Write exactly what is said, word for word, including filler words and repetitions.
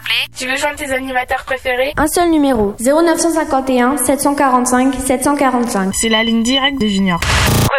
rappeler. Tu veux joindre tes animateurs préférés? Un seul numéro, zéro neuf cent cinquante et un sept cent quarante-cinq sept cent quarante-cinq. C'est la ligne directe de Junior.